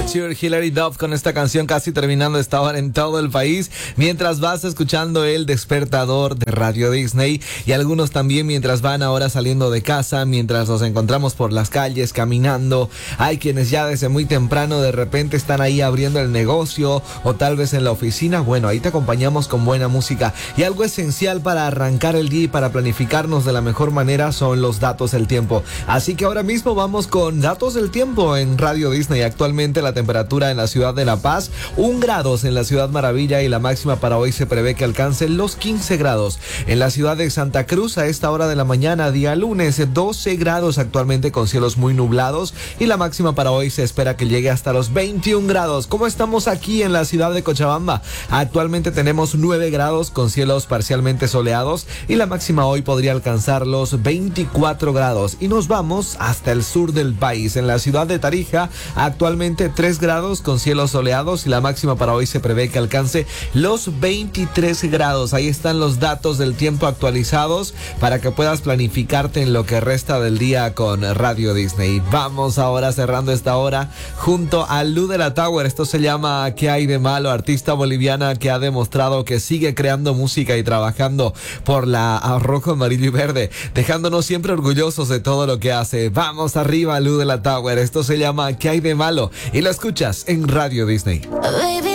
Future, Hilary Duff con esta canción casi terminando esta hora en todo el país, mientras vas escuchando el despertador de Radio Disney, y algunos también mientras van ahora saliendo de casa, mientras nos encontramos por las calles caminando. Hay quienes ya desde muy temprano de repente están ahí abriendo el negocio o tal vez en la oficina. Bueno, ahí te acompañamos con buena música, y algo esencial para arrancar el día y para planificarnos de la mejor manera son los datos del tiempo. Así que ahora mismo vamos con datos del tiempo en Radio Disney. Actualmente la temperatura en la ciudad de La Paz, 1 grados en la ciudad Maravilla, y la máxima para hoy se prevé que alcance los 15 grados. En la ciudad de Santa Cruz a esta hora de la mañana, día lunes, 12 grados actualmente con cielos muy nublados, y la máxima para hoy se espera que llegue hasta los 21 grados. ¿Cómo estamos aquí en la ciudad de Cochabamba? Actualmente tenemos 9 grados con cielos parcialmente soleados, y la máxima hoy podría alcanzar los 24 grados. Y nos vamos hasta el sur del país. En la ciudad de Tarija, actualmente 3 grados con cielos soleados, y la máxima para hoy se prevé que alcance los 23 grados. Ahí están los datos del tiempo actualizados para que puedas planificarte en lo que resta del día con Radio Disney. Vamos ahora cerrando esta hora junto a Lu de la Tower. Esto se llama ¿Qué hay de malo? Artista boliviana que ha demostrado que sigue creando música y trabajando por la rojo, amarillo y verde, dejándonos siempre orgullosos de todo lo que hace. Vamos arriba, Lu de la Tower. Esto se llama ¿Qué hay de malo? Y lo escuchas en Radio Disney. Baby,